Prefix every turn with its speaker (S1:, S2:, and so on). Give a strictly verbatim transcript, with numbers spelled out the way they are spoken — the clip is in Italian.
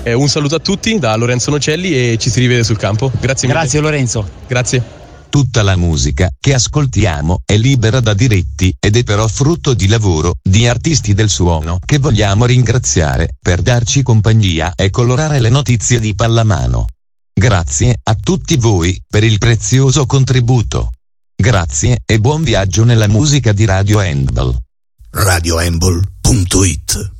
S1: Eh, un saluto a tutti da Lorenzo Nocelli e ci si rivede sul campo. Grazie mille.
S2: Grazie Lorenzo.
S1: Grazie.
S3: Tutta la musica che ascoltiamo è libera da diritti ed è però frutto di lavoro di artisti del suono che vogliamo ringraziare per darci compagnia e colorare le notizie di pallamano. Grazie a tutti voi per il prezioso contributo. Grazie e buon viaggio nella musica di Radio Handball.
S4: radio handball punto it